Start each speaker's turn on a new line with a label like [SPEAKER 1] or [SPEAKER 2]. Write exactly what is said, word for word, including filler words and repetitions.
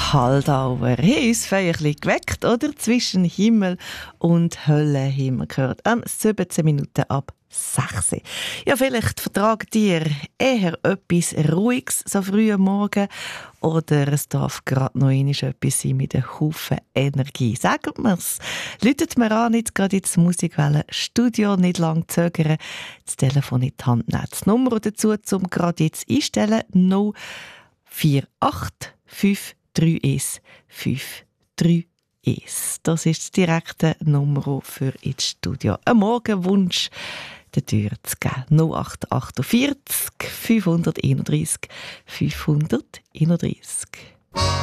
[SPEAKER 1] Haldauer. Hier uns feierlich geweckt, oder? Zwischen Himmel und Hölle haben wir gehört. Am siebzehn Minuten ab sechs. Ja, vielleicht vertragt ihr eher etwas Ruhiges so früh am Morgen oder es darf gerade noch einmal etwas sein mit einem Haufen Energie. Sagt mir's. Läutet mir an, jetzt gerade ins Musikwelle Studio, nicht lang zögern, das Telefon in die Hand nehmen. Die Nummer dazu, um gerade jetzt einstellen, null vier acht fünf drei eins fünf drei eins. Das ist die direkte Nummer für ins Studio. Ein Morgenwunsch der Tür zu geben. null acht vier acht fünf eins eins fünf eins eins.